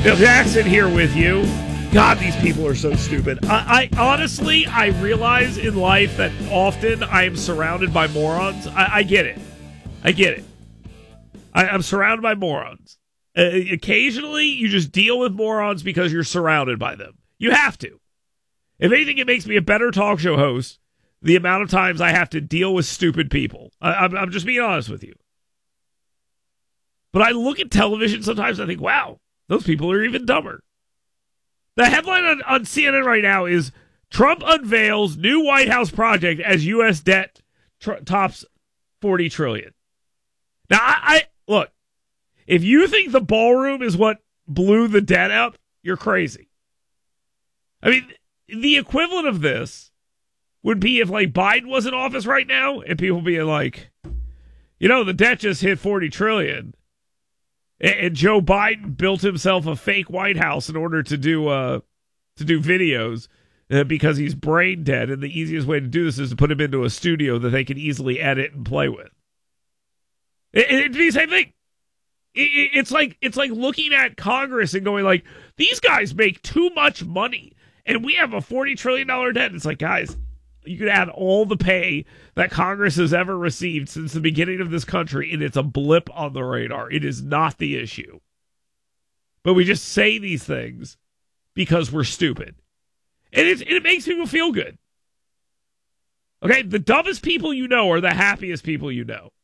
Bill Jackson here with you. God, these people are so stupid. I honestly, I realize in life that often I am surrounded by morons. I get it. I get it. I'm surrounded by morons. Occasionally, you just deal with morons because you're surrounded by them. You have to. If anything, it makes me a better talk show host, the amount of times I have to deal with stupid people. I'm just being honest with you. But I look at television sometimes and I think, wow, those people are even dumber. The headline on CNN right now is Trump unveils new White House project as U.S. debt tops $40 trillion. Now, I look, if you think the ballroom is what blew the debt up, you're crazy. I mean, the equivalent of this would be if, like, Biden was in office right now and people being like, you know, the debt just hit $40 trillion. And Joe Biden built himself a fake White House in order to do videos because he's brain dead. And the easiest way to do this is to put him into a studio that they can easily edit and play with. It'd be the same thing. It's like looking at Congress and going like, these guys make too much money, and we have a $40 trillion debt. It's like, guys, you could add all the pay that Congress has ever received since the beginning of this country, and it's a blip on the radar. It is not the issue. But we just say these things because we're stupid. And it makes people feel good. Okay, the dumbest people you know are the happiest people you know.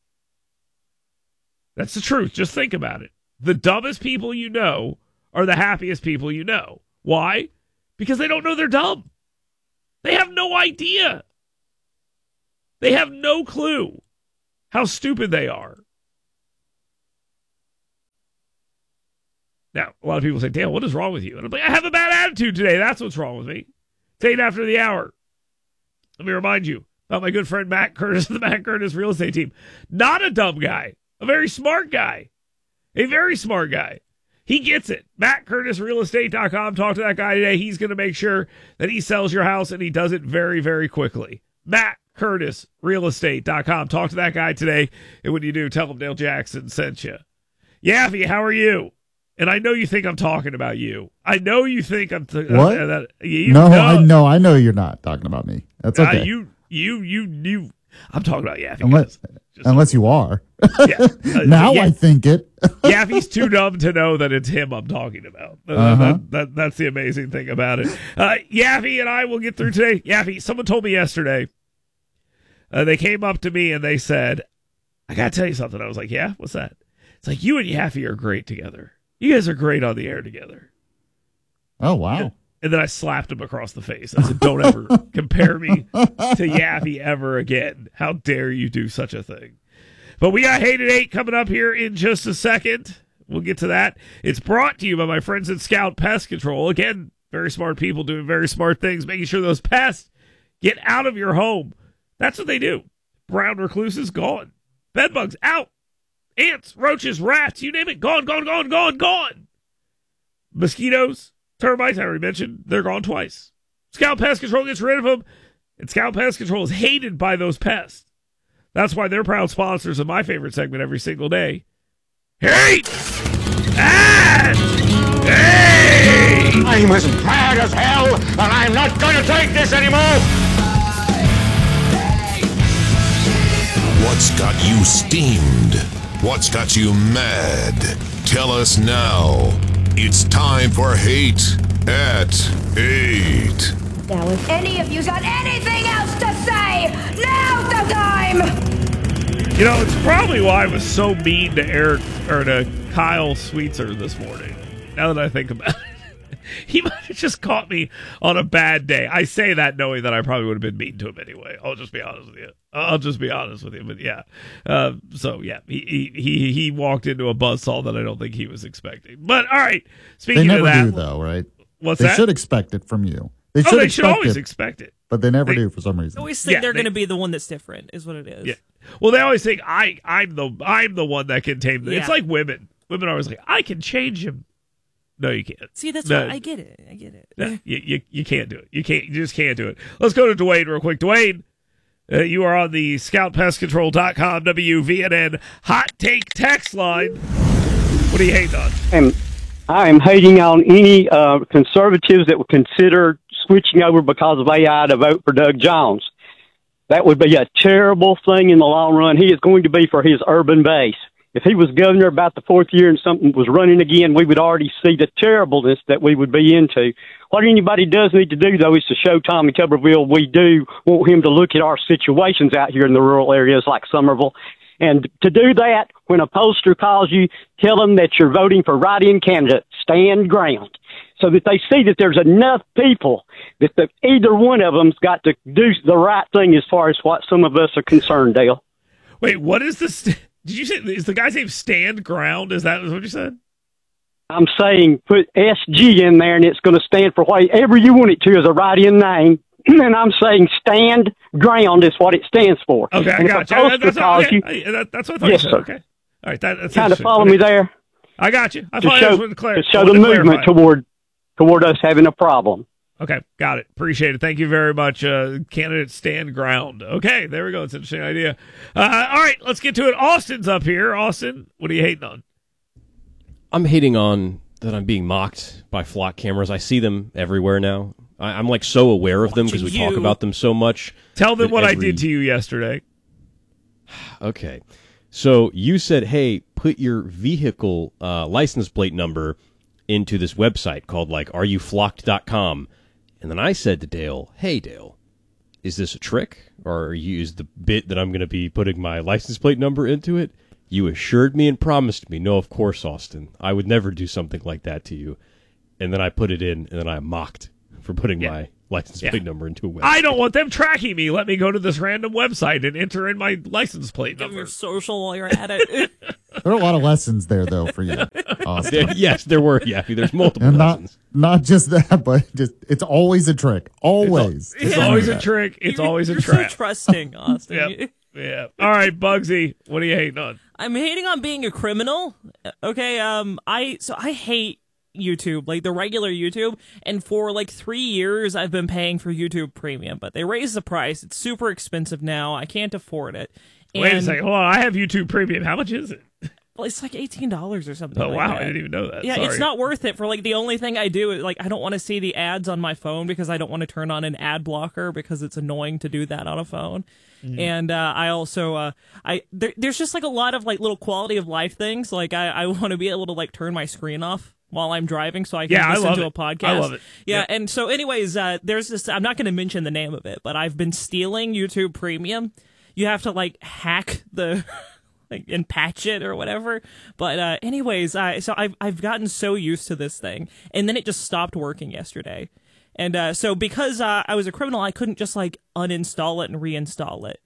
That's the truth. Just think about it. The dumbest people you know are the happiest people you know. Why? Because they don't know they're dumb. They have no idea. They have no clue how stupid they are. Now, a lot of people say, Dan, what is wrong with you? And I'm like, I have a bad attitude today. That's what's wrong with me. It's 8 after the hour. Let me remind you about my good friend Matt Curtis of the Matt Curtis Real Estate Team. Not a dumb guy. A very smart guy. A very smart guy. He gets it. MattCurtisRealEstate.com. Talk to that guy today. He's going to make sure that he sells your house, and he does it very, very quickly. MattCurtisRealEstate.com. Talk to that guy today. And when you do, tell him Dale Jackson sent you. Yaffee, how are you? And I know you think I'm talking about you. I know you think I'm... What? I know you're not talking about me. That's okay. I'm talking about Yaffee. Unless you are. Yeah. Now I think it. Yaffee's too dumb to know that it's him I'm talking about. That's the amazing thing about it. Yaffee and I will get through today. Yaffee, someone told me yesterday, they came up to me and they said, I got to tell you something. I was like, yeah, what's that? It's like, you and Yaffee are great together. You guys are great on the air together. Oh, wow. And then I slapped him across the face. I said, don't ever compare me to Yaffee ever again. How dare you do such a thing? But we got Hate at 8 coming up here in just a second. We'll get to that. It's brought to you by my friends at Scout Pest Control. Again, very smart people doing very smart things, making sure those pests get out of your home. That's what they do. Brown recluses, gone. Bedbugs, out. Ants, roaches, rats, you name it, gone, gone, gone, gone, gone. Mosquitoes, termites, I already mentioned, they're gone twice. Scout Pest Control gets rid of them, and Scout Pest Control is hated by those pests. That's why they're proud sponsors of my favorite segment every single day. Hate! And hate! I'm as mad as hell, and I'm not going to take this anymore! What's got you steamed? What's got you mad? Tell us now. It's time for Hate at 8. Now, if any of you got anything else to say, now's the time! You know, it's probably why I was so mean to to Kyle Sweetser this morning. Now that I think about it. He might have just caught me on a bad day. I say that knowing that I probably would have been mean to him anyway. I'll just be honest with you. But yeah. So yeah, he walked into a buzzsaw that I don't think he was expecting. But all right, speaking of that, they never do though, right? What's that? They should expect it from you. They should always expect it, but they never do for some reason. They always think they're going to be the one that's different, is what it is. Yeah. Well, they always think I'm the one that can tame them. Yeah. It's like women. Women are always like, I can change him. No, you can't. See, that's what I get it. No, you can't do it. You just can't do it. Let's go to Dwayne real quick. Dwayne, you are on the ScoutPestControl.com WVNN hot take text line. What do you hate on? I am hating on any conservatives that would consider switching over because of AI to vote for Doug Jones. That would be a terrible thing in the long run. He is going to be for his urban base. If he was governor about the fourth year and something was running again, we would already see the terribleness that we would be into. What anybody does need to do, though, is to show Tommy Tuberville we do want him to look at our situations out here in the rural areas like Somerville. And to do that, when a pollster calls you, tell them that you're voting for write-in candidate. Stand ground. So that they see that there's enough people that either one of them's got to do the right thing as far as what some of us are concerned, Dale. Wait, what is this? Did you say, is the guy's name Stand Ground? Is that what you said? I'm saying put SG in there, and it's going to stand for whatever you want it to as a write-in name. And I'm saying Stand Ground is what it stands for. Okay, and I got you. That's what I thought yes, you said. sir. Okay. All right, that's kind of follow me there. I got you. I to show the movement toward us having a problem. Okay, got it. Appreciate it. Thank you very much, candidate Stand Ground. Okay, there we go. It's an interesting idea. All right, let's get to it. Austin's up here. Austin, what are you hating on? I'm hating on that I'm being mocked by flock cameras. I see them everywhere now. I'm like so aware of them because we talk about them so much. Tell them what I did to you yesterday. Okay. So you said, hey, put your vehicle license plate number into this website called like areyouflocked.com. And then I said to Dale, hey, Dale, is this a trick? Or is the bit that I'm going to be putting my license plate number into it? You assured me and promised me, no, of course, Austin. I would never do something like that to you. And then I put it in, and then I'm mocked for putting my license plate number into a website. I don't want them tracking me. Let me go to this random website and enter in my license plate number. Give your social while you're at it. There are a lot of lessons there, though, for you, Austin. Yes, there were. Yeah, there's multiple lessons. Not just that, but it's always a trick. Always. It's always a trick. It's always a trap. You're so trusting, Austin. Yep. Yeah. All right, Bugsy, what are you hating on? I'm hating on being a criminal. Okay. I hate YouTube, like the regular YouTube, and for like 3 years I've been paying for YouTube Premium, but they raised the price. It's super expensive now. I can't afford it. Wait a second. Hold on. I have YouTube Premium. How much is it? Well, it's like $18 or something. Oh, like wow. that. I didn't even know that. Yeah, Sorry. It's not worth it for like the only thing I do is like I don't want to see the ads on my phone because I don't want to turn on an ad blocker because it's annoying to do that on a phone. Mm-hmm. And I also there's just like a lot of like little quality of life things. Like I want to be able to like turn my screen off while I'm driving so I can listen to a podcast. I love it. Yeah, and so anyways, there's this, I'm not going to mention the name of it, but I've been stealing YouTube Premium. You have to like hack the like, and patch it or whatever. But anyways, so I've gotten so used to this thing, and then it just stopped working yesterday. And so because I was a criminal, I couldn't just like uninstall it and reinstall it.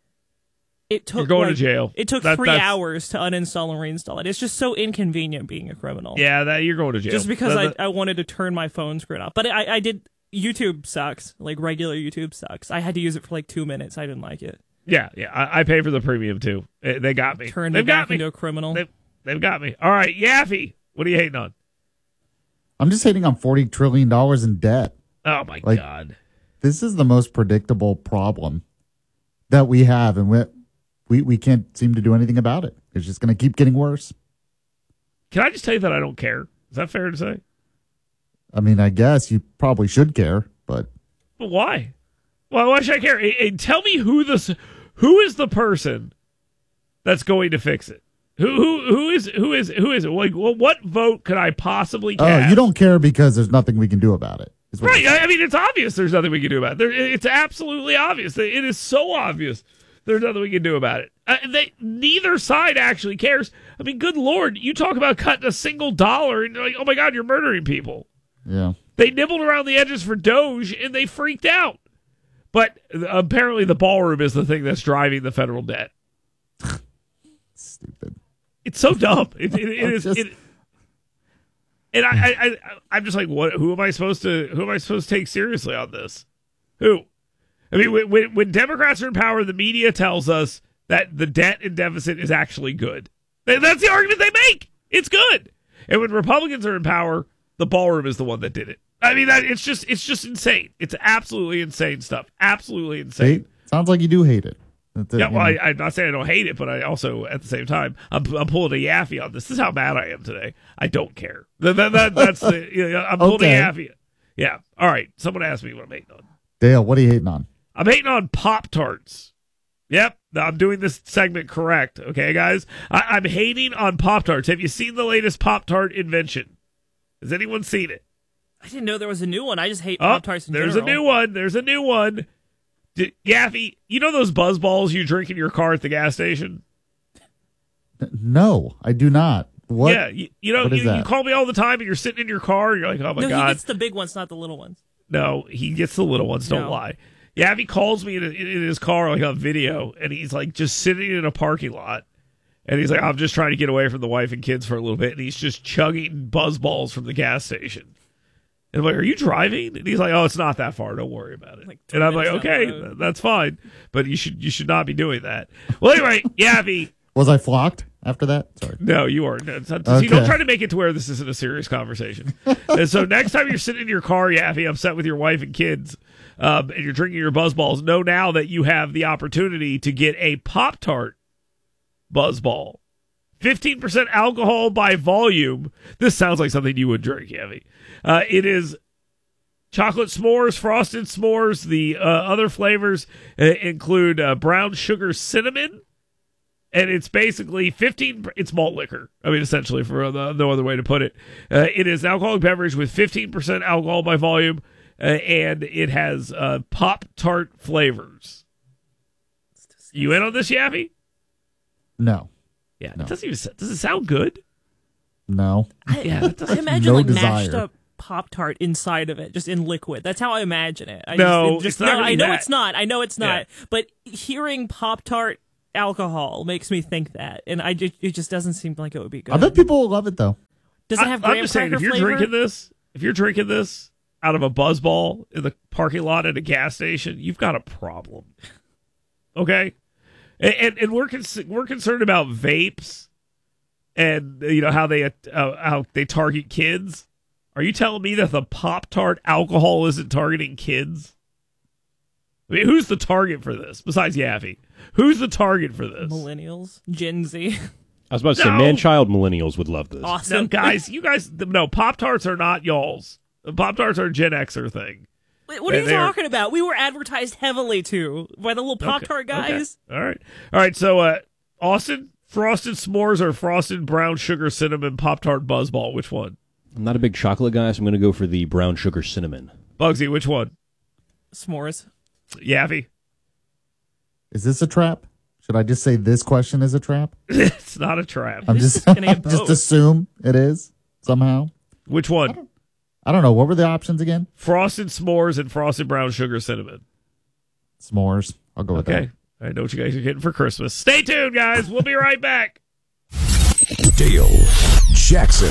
You're going to jail. It took 3 hours to uninstall and reinstall it. It's just so inconvenient being a criminal. Yeah, you're going to jail. Just because I wanted to turn my phone screen off. But I did. YouTube sucks. Like regular YouTube sucks. I had to use it for like 2 minutes. I didn't like it. Yeah. I pay for the premium too. They got me. Turned me back into a criminal. They've got me. All right, Yaffee, what are you hating on? I'm just hating on $40 trillion in debt. Oh my God. This is the most predictable problem that we have, and we can't seem to do anything about it. It's just going to keep getting worse. Can I just tell you that I don't care? Is that fair to say? I mean, I guess you probably should care, but why? Why should I care? And tell me who is the person that's going to fix it? Who is it? Like, well, what vote could I possibly cast? Oh, you don't care because there's nothing we can do about it. Right. I mean, it's obvious there's nothing we can do about it. It's absolutely obvious. It is so obvious there's nothing we can do about it. Neither side actually cares. I mean, good Lord, you talk about cutting a single dollar and you're like, oh my God, you're murdering people. Yeah. They nibbled around the edges for Doge and they freaked out. But apparently the ballroom is the thing that's driving the federal debt. Stupid. It's so dumb. It is. And I'm just like, what? Who am I supposed to take seriously on this? Who? I mean, when Democrats are in power, the media tells us that the debt and deficit is actually good. That's the argument they make. It's good. And when Republicans are in power, the ballroom is the one that did it. I mean, it's just insane. It's absolutely insane stuff. Absolutely insane. Sounds like you do hate it. That's it, Yeah, well, you know. I'm not saying I don't hate it, but I also, at the same time, I'm pulling a Yaffe on this. This is how mad I am today. I don't care. That's the, I'm pulling Okay. a Yaffe. Yeah. All right. Someone asked me what I'm hating on. Dale, what are you hating on? I'm hating on Pop-Tarts. Yep. I'm doing this segment correct. Okay, guys? I'm hating on Pop-Tarts. Have you seen the latest Pop-Tart invention? Has anyone seen it? I didn't know there was a new one. I just hate Pop-Tarts in There's general. a new one. There's a new one. Yaffe, you know those Buzz Balls you drink in your car at the gas station? No, I do not. What? Yeah, you know, what is you that? call me all the time and you're sitting in your car and you're like, oh my No, God. he gets the big ones, not the little ones. No, he gets the little ones, don't No. lie. Yaffe calls me in his car like on video and he's like just sitting in a parking lot. And he's like, I'm just trying to get away from the wife and kids for a little bit. And he's just chugging Buzz Balls from the gas station. And I'm like, are you driving? And he's like, oh, it's not that far. Don't worry about it. Like 10 and I'm like, minutes down the okay, road. that's fine. But you should not be doing that. Well, anyway, Yaffe. Was I flocked after that? Sorry. No, you are. No, see, Okay. don't try to make it to where this isn't a serious conversation. And so next time you're sitting in your car, Yaffe, upset with your wife and kids, and you're drinking your Buzz Balls, know now that you have the opportunity to get a Pop-Tart Buzz Ball. 15% alcohol by volume. This sounds like something you would drink, Yaffe. It is chocolate s'mores, frosted s'mores. The other flavors include brown sugar cinnamon. And it's basically 15. It's malt liquor. I mean, essentially, for no other way to put it. It is an alcoholic beverage with 15% alcohol by volume, and it has Pop-Tart flavors. You in on this, Yaffe? No. Yeah. No. It doesn't even. Does it sound good? No. Yeah. I imagine No like mashed desire. up Pop-Tart inside of it, just in liquid. That's how I imagine it. No, it's not gonna I be know that. it's not. I know it's not. Yeah. But hearing Pop-Tart alcohol makes me think that, and it just doesn't seem like it would be good. I bet people will love it though. Does it have I'm graham just saying, cracker if flavor? you're drinking this out of a Buzz Ball in the parking lot at a gas station, you've got a problem. Okay, and we're concerned about vapes and how they target kids. Are you telling me that the Pop-Tart alcohol isn't targeting kids? I mean, who's the target for this besides Yaffe? Who's the target for this? Millennials, Gen Z. I was about to say, No. man-child millennials would love this. Awesome. No, guys, no, Pop-Tarts are not y'all's. Pop-Tarts are a Gen Xer thing. Wait, what are you They're- talking about? We were advertised heavily to by the little Pop-Tart guys. Okay. All right. So, Austin, frosted s'mores or frosted brown sugar cinnamon Pop-Tart Buzz Ball? Which one? I'm not a big chocolate guy, so I'm going to go for the brown sugar cinnamon. Bugsy, which one? S'mores. Yaffe. Is this a trap? Should I just say this question is a trap? It's not a trap. I'm This just is gonna get just both. assume it is somehow. Which one? I don't know. What were the options again? Frosted s'mores and frosted brown sugar cinnamon. S'mores. I'll go with Okay. I know what you guys are getting for Christmas. Stay tuned, guys. We'll be right back. Dale Jackson.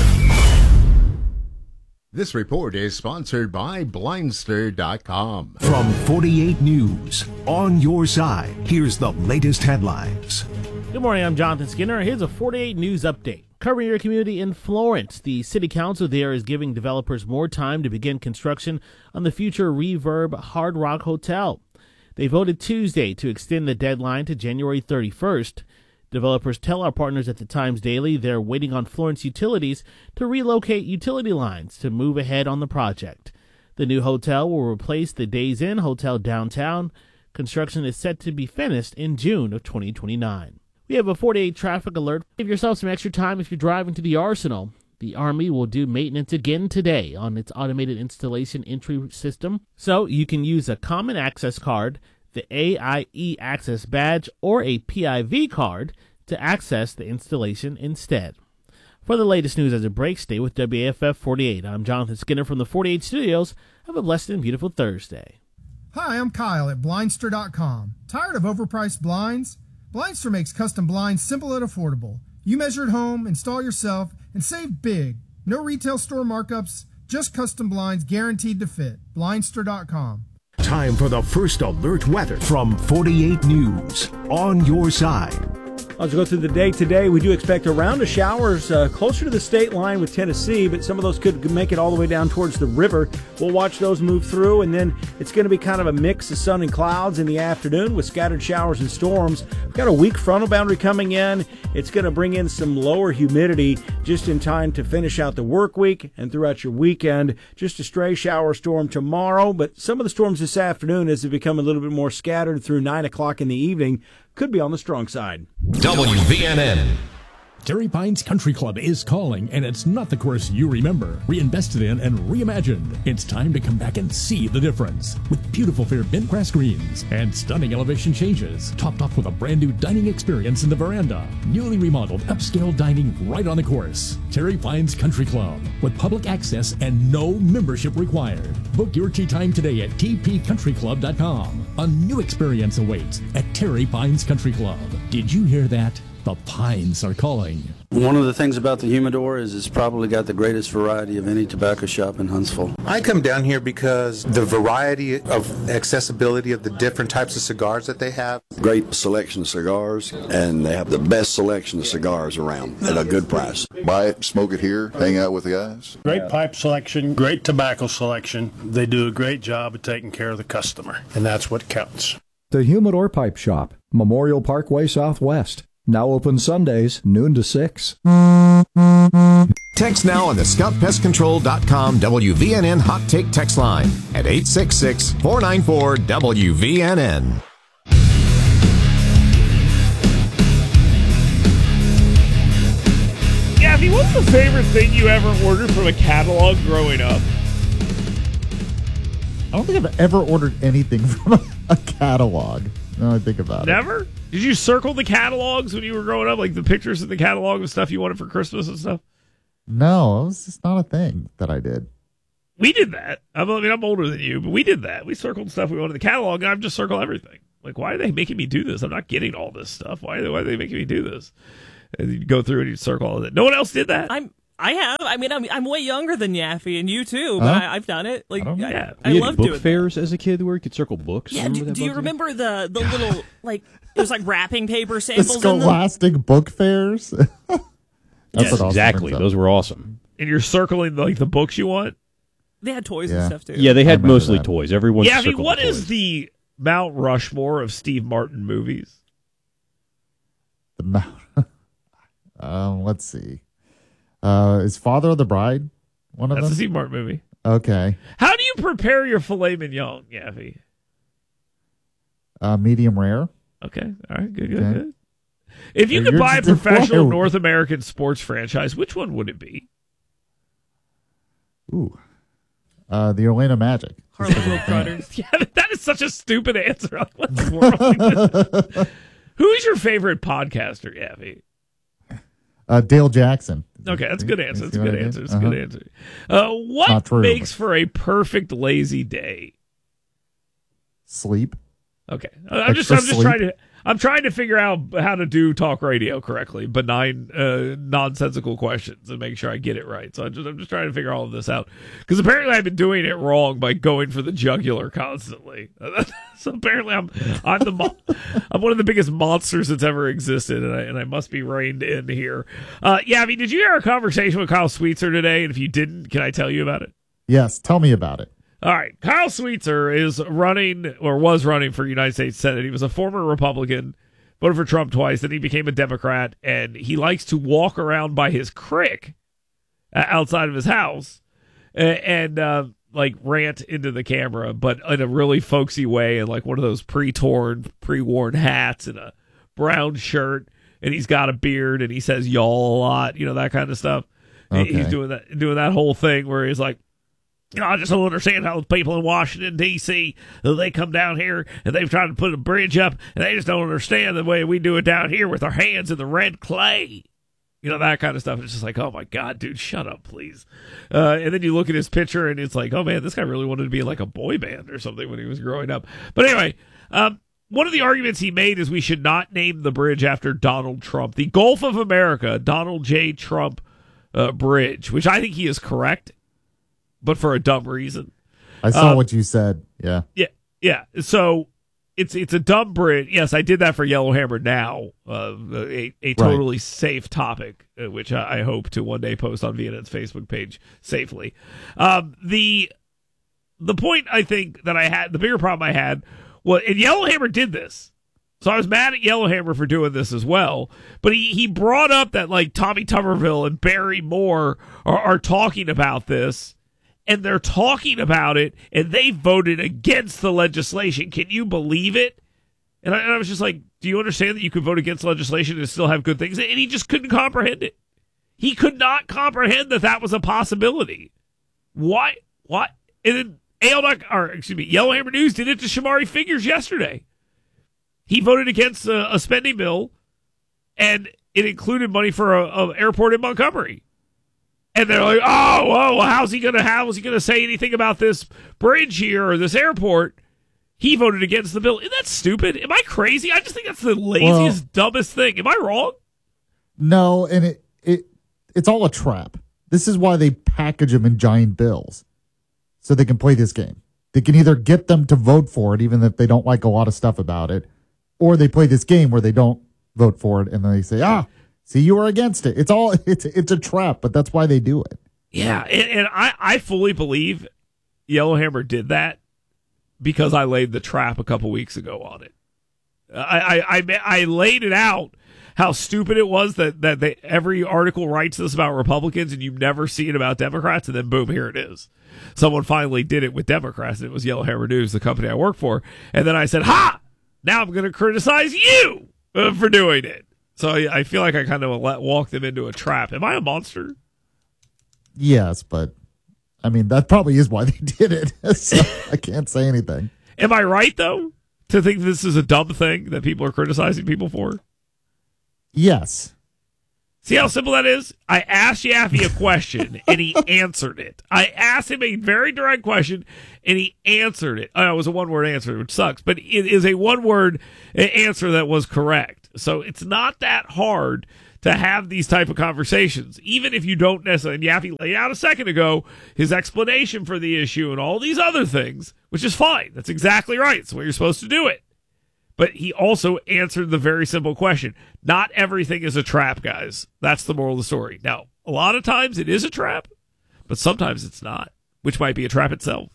This report is sponsored by Blindster.com. From 48 News, on your side, here's the latest headlines. Good morning, I'm Jonathan Skinner. Here's a 48 News update. Covering your community in Florence, the city council there is giving developers more time to begin construction on the future Reverb Hard Rock Hotel. They voted Tuesday to extend the deadline to January 31st. Developers tell our partners at the Times Daily they're waiting on Florence Utilities to relocate utility lines to move ahead on the project. The new hotel will replace the Days Inn Hotel downtown. Construction is set to be finished in June of 2029. We have a 48 traffic alert. Give yourself some extra time if you're driving to the Arsenal. The Army will do maintenance again today on its automated installation entry system, so you can use a common access card, the AIE Access Badge, or a PIV card to access the installation instead. For the latest news as it breaks, stay with WAFF 48. I'm Jonathan Skinner from the 48 Studios. Have a blessed and beautiful Thursday. Hi, I'm Kyle at Blindster.com. Tired of overpriced blinds? Blindster makes custom blinds simple and affordable. You measure at home, install yourself, and save big. No retail store markups, just custom blinds guaranteed to fit. Blindster.com. Time for the first alert weather from 48 News, on your side. Let's go through the day today. We do expect a round of showers closer to the state line with Tennessee, but some of those could make it all the way down towards the river. We'll watch those move through, and then it's going to be kind of a mix of sun and clouds in the afternoon with scattered showers and storms. We've got a weak frontal boundary coming in. It's going to bring in some lower humidity just in time to finish out the work week and throughout your weekend. Just a stray shower storm tomorrow, but some of the storms this afternoon, as they become a little bit more scattered through 9 o'clock in the evening, could be on the strong side. WVNN. Terry Pines Country Club is calling, and it's not the course you remember. Reinvested in and reimagined. It's time to come back and see the difference. With beautiful fair bent grass greens and stunning elevation changes, topped off with a brand new dining experience in the veranda. Newly remodeled upscale dining right on the course. Terry Pines Country Club, with public access and no membership required. Book your tee time today at tpcountryclub.com. A new experience awaits at Terry Pines Country Club. Did you hear that? The Pines are calling. One of the things about the Humidor is it's probably got the greatest variety of any tobacco shop in Huntsville. I come down here because the variety of accessibility of the different types of cigars that they have. Great selection of cigars, and they have the best selection of cigars around at a good price. Buy it, smoke it here, hang out with the guys. Great pipe selection, great tobacco selection. They do a great job of taking care of the customer, and that's what counts. The Humidor Pipe Shop, Memorial Parkway Southwest. Now open Sundays, noon to 6. Text now on the ScoutPestControl.com WVNN Hot Take text line at 866-494-WVNN. Kathy, what's the favorite thing you ever ordered from a catalog growing up? I don't think I've ever ordered anything from a catalog. Now I think about it. Never? Did you circle the catalogs when you were growing up? Like the pictures in the catalog of stuff you wanted for Christmas and stuff? No, it was just not a thing that I did. We did that. I'm older than you, but we did that. We circled stuff we wanted in the catalog, and I've just circled everything. Like, why are they making me do this? I'm not getting all this stuff. Why are they making me do this? And you go through and you circle all of it. No one else did that? I have. I mean, I'm way younger than Yaffee, and you too, but I've done it. Like, I you love had book doing fairs as a kid where you could circle books. Yeah, do you remember the little, like, it was like wrapping paper samples the scholastic book fairs? Yes, exactly. Those were awesome. And you're circling, like, the books you want? They had toys and stuff, too. Yeah, they had mostly toys. Everyone Yeah, I circled mean, what the is toys. the Mount Rushmore of Steve Martin movies? The Mount... let's see. Is Father of the Bride one of them? That's a Steve Martin movie. Okay. How do you prepare your filet mignon, Yaffee? Medium rare. Okay. All right. Good. If you could You're buy a just professional whoa. North American sports franchise, which one would it be? Ooh. The Orlando Magic. Harlem Globetrotters. Yeah, that is such a stupid answer. Like, what the world? Who's your favorite podcaster, Yaffee? Dale Jackson. Okay, that's a good answer. That's a See what good I answer. did? That's a good answer. What Not true, makes for a perfect lazy day? Sleep. Okay, I'm just trying to figure out how to do talk radio correctly, benign, nonsensical questions, and make sure I get it right. So I'm just trying to figure all of this out because apparently I've been doing it wrong by going for the jugular constantly. So apparently I'm one of the biggest monsters that's ever existed, and I must be reined in here. Yeah, I mean, did you hear our conversation with Kyle Sweetser today? And if you didn't, can I tell you about it? Yes, tell me about it. All right. Kyle Sweetser is was running for United States Senate. He was a former Republican, voted for Trump twice, then he became a Democrat, and he likes to walk around by his crick outside of his house and like rant into the camera, but in a really folksy way, and like one of those pre-worn hats and a brown shirt, and he's got a beard, and he says y'all a lot, that kind of stuff. Okay. He's doing that whole thing where he's like, I just don't understand how the people in Washington, D.C., they come down here and they've tried to put a bridge up, and they just don't understand the way we do it down here with our hands in the red clay. That kind of stuff. It's just like, oh, my God, dude, shut up, please. And then you look at his picture, and it's like, oh, man, this guy really wanted to be like a boy band or something when he was growing up. But anyway, one of the arguments he made is we should not name the bridge after Donald Trump. The Gulf of America, Donald J. Trump Bridge, which I think he is correct, but for a dumb reason. I saw what you said. Yeah. Yeah. So it's a dumb Brit. Yes, I did that for Yellowhammer Now, a totally safe topic, which I hope to one day post on VNN's Facebook page safely. The point I think that I had, the bigger problem I had, was, and Yellowhammer did this. So I was mad at Yellowhammer for doing this as well. But he brought up that like Tommy Tuberville and Barry Moore are talking about this, and they're talking about it, and they voted against the legislation. Can you believe it? And I was just like, do you understand that you could vote against legislation and still have good things? And he just couldn't comprehend it. He could not comprehend that was a possibility. Why? What? And then Yellowhammer News did it to Shamari Figures yesterday. He voted against a spending bill, and it included money for a airport in Montgomery. And they're like, well, how's he gonna say anything about this bridge here or this airport? He voted against the bill. Isn't that stupid? Am I crazy? I just think that's the laziest, dumbest thing. Am I wrong? No, and it's all a trap. This is why they package them in giant bills, so they can play this game. They can either get them to vote for it, even if they don't like a lot of stuff about it, or they play this game where they don't vote for it, and then they say, see, you were against it. It's a trap, but that's why they do it. Yeah, and I fully believe Yellowhammer did that because I laid the trap a couple weeks ago on it. I laid it out how stupid it was that every article writes this about Republicans and you never see it about Democrats, and then boom, here it is. Someone finally did it with Democrats, and it was Yellowhammer News, the company I work for. And then I said, now I'm going to criticize you for doing it. So I feel like I kind of walked them into a trap. Am I a monster? Yes, but I mean, that probably is why they did it. So I can't say anything. Am I right, though, to think this is a dumb thing that people are criticizing people for? Yes. See how simple that is? I asked Yaffe a question, and he answered it. I asked him a very direct question, and he answered it. It was a one-word answer, which sucks, but it is a one-word answer that was correct. So it's not that hard to have these type of conversations, even if you don't necessarily. And Yaffe laid out a second ago his explanation for the issue and all these other things, which is fine. That's exactly right. It's the way you're supposed to do it. But he also answered the very simple question. Not everything is a trap, guys. That's the moral of the story. Now, a lot of times it is a trap, but sometimes it's not, which might be a trap itself.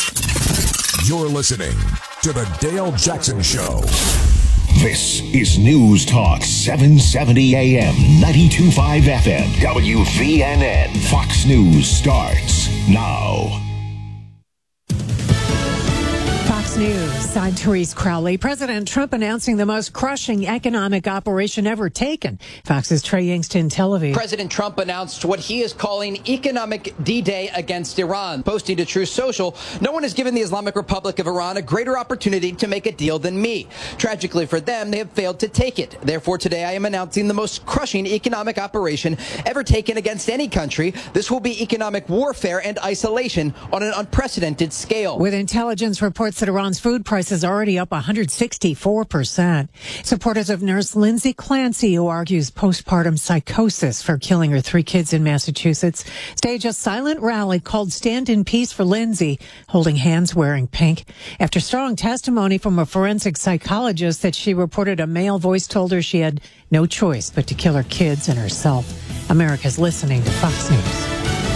You're listening to The Dale Jackson Show. This is News Talk 770 AM, 92.5 FM, WVNN. Fox News starts now. Fox News, I'm Therese Crowley. President Trump announcing the most crushing economic operation ever taken. Fox's Trey Yingst in Tel Aviv. President Trump announced what he is calling economic D-Day against Iran. Posting to Truth Social, no one has given the Islamic Republic of Iran a greater opportunity to make a deal than me. Tragically for them, they have failed to take it. Therefore, today I am announcing the most crushing economic operation ever taken against any country. This will be economic warfare and isolation on an unprecedented scale. With intelligence reports that Iran's food prices are already up 164%. Supporters of nurse Lindsay Clancy, who argues postpartum psychosis for killing her 3 kids in Massachusetts, stage a silent rally called Stand in Peace for Lindsay, holding hands wearing pink. After strong testimony from a forensic psychologist that she reported a male voice told her she had no choice but to kill her kids and herself. America's listening to Fox News.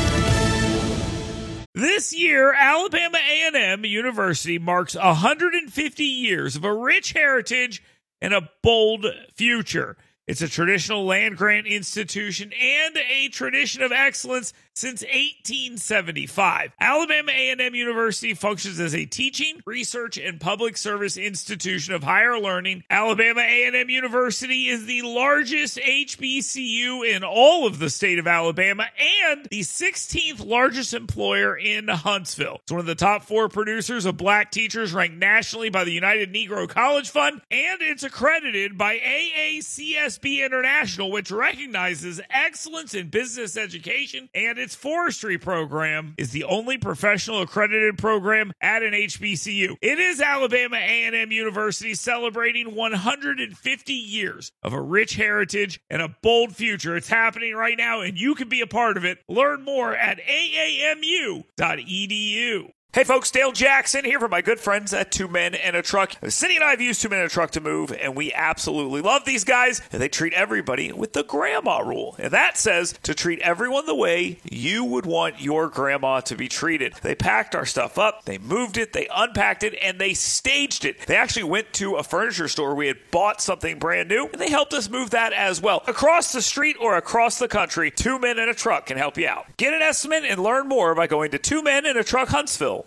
This year, Alabama A&M University marks 150 years of a rich heritage and a bold future. It's a traditional land-grant institution and a tradition of excellence since 1875. Alabama A&M University functions as a teaching, research, and public service institution of higher learning. Alabama A&M University is the largest HBCU in all of the state of Alabama and the 16th largest employer in Huntsville. It's one of the top 4 producers of black teachers ranked nationally by the United Negro College Fund, and it's accredited by AACSB International, which recognizes excellence in business education, and its forestry program is the only professional accredited program at an HBCU. It is Alabama A&M University celebrating 150 years of a rich heritage and a bold future. It's happening right now, and you can be a part of it. Learn more at aamu.edu. Hey folks, Dale Jackson here for my good friends at Two Men and a Truck. Cindy and I have used Two Men and a Truck to move, and we absolutely love these guys. And they treat everybody with the grandma rule. And that says to treat everyone the way you would want your grandma to be treated. They packed our stuff up, they moved it, they unpacked it, and they staged it. They actually went to a furniture store. We had bought something brand new, and they helped us move that as well. Across the street or across the country, Two Men and a Truck can help you out. Get an estimate and learn more by going to twomenandatruckhuntsville.com.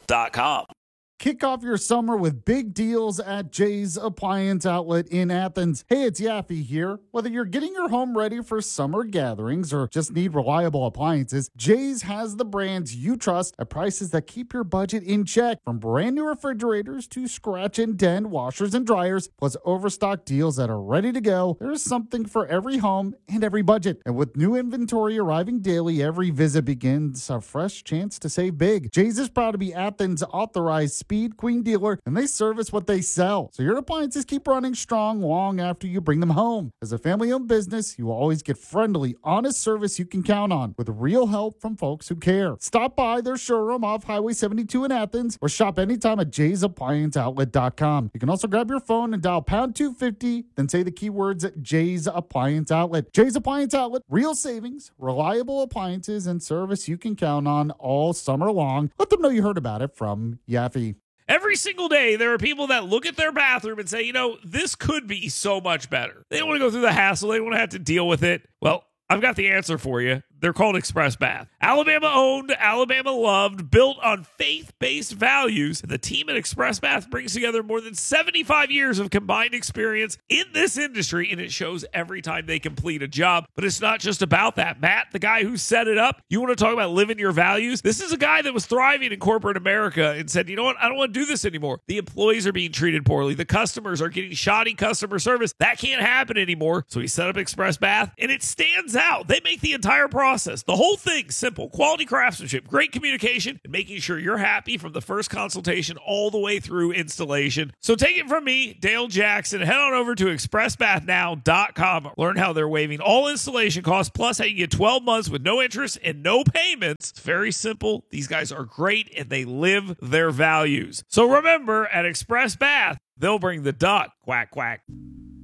Kick off your summer with big deals at Jay's Appliance Outlet in Athens. Hey, it's Yaffe here. Whether you're getting your home ready for summer gatherings or just need reliable appliances, Jay's has the brands you trust at prices that keep your budget in check. From brand new refrigerators to scratch and dent washers and dryers, plus overstock deals that are ready to go, there's something for every home and every budget. And with new inventory arriving daily, every visit begins a fresh chance to save big. Jay's is proud to be Athens' authorized Speed Queen dealer, and they service what they sell. So your appliances keep running strong long after you bring them home. As a family-owned business, you will always get friendly, honest service you can count on with real help from folks who care. Stop by their showroom off Highway 72 in Athens or shop anytime at jaysapplianceoutlet.com. You can also grab your phone and dial pound 250, then say the keywords Jay's Appliance Outlet. Jay's Appliance Outlet, real savings, reliable appliances, and service you can count on all summer long. Let them know you heard about it from Yaffe. Every single day, there are people that look at their bathroom and say, you know, this could be so much better. They don't want to go through the hassle. They don't want to have to deal with it. Well, I've got the answer for you. They're called Express Bath. Alabama owned, Alabama loved, built on faith-based values. The team at Express Bath brings together more than 75 years of combined experience in this industry, and it shows every time they complete a job. But it's not just about that. Matt, the guy who set it up, you want to talk about living your values? This is a guy that was thriving in corporate America and said, you know what? I don't want to do this anymore. The employees are being treated poorly. The customers are getting shoddy customer service. That can't happen anymore. So he set up Express Bath, and it stands out. They make the entire process, the whole thing, simple. Quality craftsmanship, great communication, and making sure you're happy from the first consultation all the way through installation. So take it from me, Dale Jackson. Head on over to expressbathnow.com. Learn how they're waiving all installation costs, plus how you get 12 months with no interest and no payments. It's very simple. These guys are great, and they live their values. So remember, at Express Bath, they'll bring the duck. Quack, quack.